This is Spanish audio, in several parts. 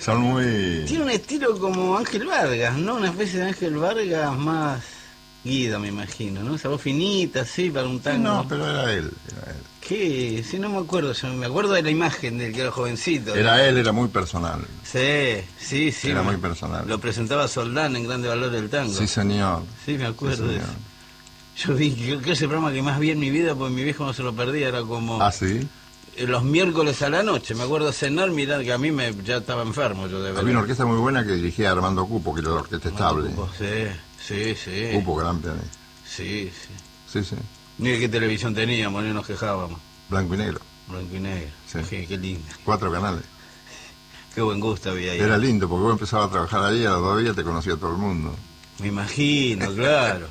Son muy... Tiene un estilo como Ángel Vargas, ¿no? Una especie de Ángel Vargas más Guido, me imagino, ¿no? Esa voz finita, así, para un tango. No, pero era él. ¿Qué? Sí, no me acuerdo. Yo me acuerdo de la imagen del que era jovencito. Era él, era muy personal. Sí. Era muy personal. Lo presentaba Soldán en Grande Valor del Tango. Sí, señor. Sí, me acuerdo Sí, de eso. Yo vi que ese programa que más vi en mi vida, porque mi viejo no se lo perdía, era como... ¿Ah, sí? Los miércoles a la noche, me acuerdo cenar, mirar que a mí ya estaba enfermo yo de verdad. Había una orquesta muy buena que dirigía Armando Cupo, que era la orquesta estable. Cupo, sí. Cupo, gran pianista. Sí. Sí. Ni de qué televisión teníamos, ni nos quejábamos. Blanco y negro. Blanco y negro. Sí. Qué lindo. 4 canales. Qué buen gusto había ahí. Era lindo, porque vos empezabas a trabajar ahí y a los 2 días te conocía todo el mundo. Me imagino, claro.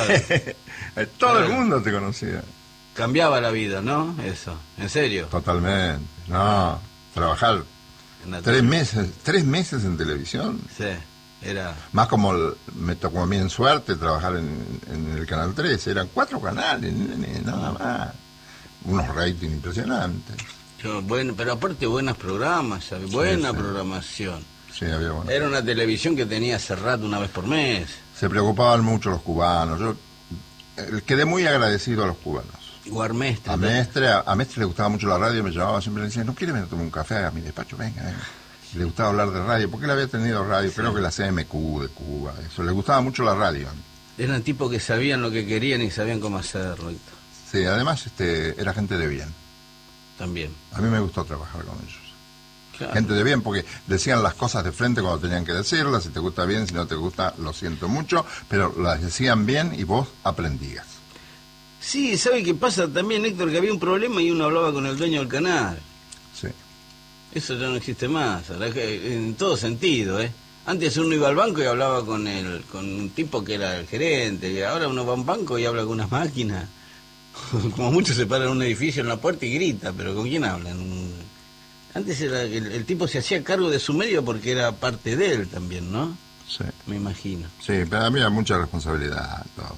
Todo el mundo te conocía. Cambiaba la vida, ¿no? Eso, ¿en serio? Totalmente. No, trabajar 3 meses en televisión. Sí, era... Más como me tocó a mí en suerte trabajar en el Canal 3. Eran 4 canales, nada más. Unos ratings impresionantes. Bueno, pero aparte buenos programas, ¿sabes? Buena programación. Sí, había buena. Era una televisión que tenía cerrado una vez por mes. Se preocupaban mucho los cubanos. Yo quedé muy agradecido a los cubanos. O a Mestre. A Mestre le gustaba mucho la radio, me llamaba siempre y le decía, ¿no quiere venir a tomar un café a mi despacho? Venga. Le gustaba hablar de radio, porque él había tenido radio, sí. Creo que la CMQ de Cuba, eso. Le gustaba mucho la radio. Eran tipos que sabían lo que querían y sabían cómo hacerlo. Sí, además era gente de bien. También. A mí me gustó trabajar con ellos. Claro. Gente de bien, porque decían las cosas de frente cuando tenían que decirlas, si te gusta bien, si no te gusta, lo siento mucho, pero las decían bien y vos aprendías. Sí, ¿sabe qué pasa también, Héctor? Que había un problema y uno hablaba con el dueño del canal. Sí. Eso ya no existe más, en todo sentido, ¿eh? Antes uno iba al banco y hablaba con un tipo que era el gerente, y ahora uno va a un banco y habla con unas máquinas. Como muchos se paran en un edificio en la puerta y grita, pero ¿con quién hablan? Antes era el tipo se hacía cargo de su medio porque era parte de él también, ¿no? Sí. Me imagino. Sí, pero a mí era mucha responsabilidad. Todo.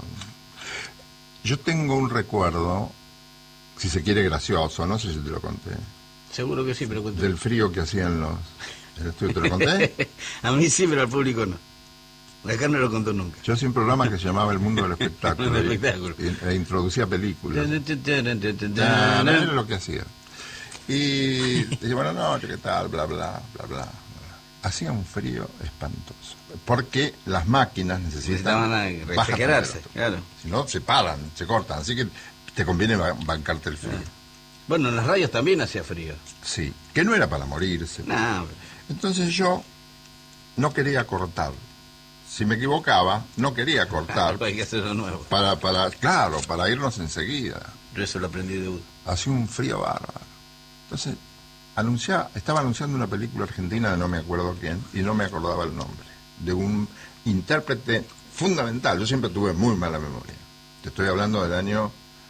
Yo tengo un recuerdo, si se quiere gracioso, no sé si te lo conté. Seguro que sí, pero cuéntame. Del frío que hacían en el estudio, ¿te lo conté? A mí sí, pero al público no. Acá no lo contó nunca. Yo hacía un programa que se llamaba El Mundo del Espectáculo. Espectáculo. E introducía películas. Era lo que hacía. Y decía, bueno, no, ¿qué tal? Bla, bla, bla, bla. Hacía un frío espantoso. Porque las máquinas necesitan refrigerarse, claro. Si no, se paran, se cortan. Así que te conviene bancarte el frío. Bueno, en las radios también hacía frío. Sí, que no era para morirse. No. Entonces yo no quería cortar. Si me equivocaba, no quería cortar. Hay que hacerlo nuevo. Para irnos enseguida. Yo eso lo aprendí de Udo. Hacía un frío bárbaro. Entonces, estaba anunciando una película argentina de no me acuerdo quién, y no me acordaba el nombre, de un intérprete fundamental. Yo siempre tuve muy mala memoria. Te estoy hablando del año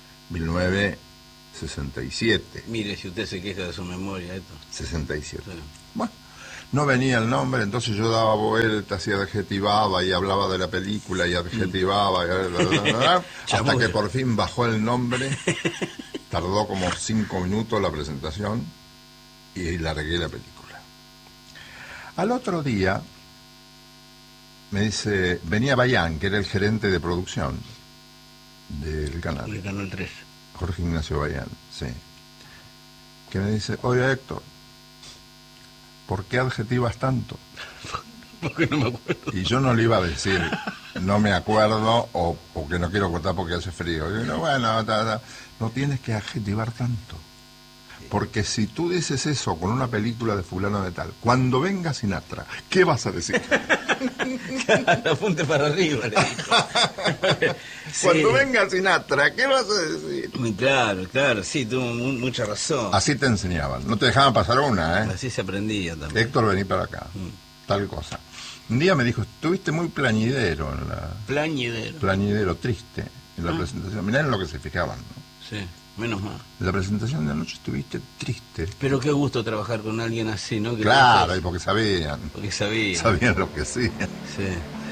1967. Mire, si usted se queja de su memoria, esto. 67. Sí. Bueno, no venía el nombre, entonces yo daba vueltas y adjetivaba y hablaba de la película y adjetivaba hasta que por fin bajó el nombre. Tardó como 5 minutos la presentación y largué la película. Al otro día me dice, venía Bayán, que era el gerente de producción del canal. Del Canal 3. Jorge Ignacio Bayán, sí. Que me dice, oye Héctor, ¿por qué adjetivas tanto? Porque no me acuerdo. Y yo no le iba a decir, no me acuerdo, o porque no quiero cortar porque hace frío. Y yo, bueno, no tienes que adjetivar tanto. Porque si tú dices eso con una película de fulano de tal, cuando venga Sinatra, ¿qué vas a decir? Apunte para arriba. Cuando venga Sinatra, ¿qué vas a decir? Claro, sí, tuvo mucha razón. Así te enseñaban, no te dejaban pasar una, ¿eh? Así se aprendía también. Héctor, vení para acá, tal cosa. Un día me dijo, estuviste muy plañidero en la... Plañidero, triste, en la presentación. Mirá en lo que se fijaban, ¿no? Sí, menos mal. En la presentación de anoche estuviste triste. Pero qué gusto trabajar con alguien así, ¿no? Que claro, y porque sabían. Porque sabían. Sabían lo que hacían. Sí.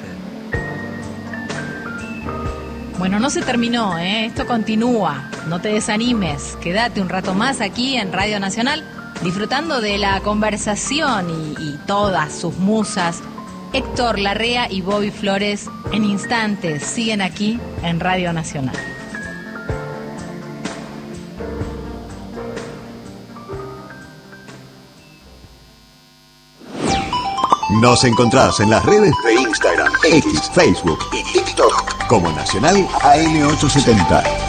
Bueno, no se terminó, ¿eh? Esto continúa. No te desanimes. Quédate un rato más aquí en Radio Nacional. Disfrutando de la conversación y todas sus musas, Héctor Larrea y Bobby Flores en instantes siguen aquí en Radio Nacional. Nos encontrás en las redes de Instagram, X, Facebook y TikTok como Nacional AM870.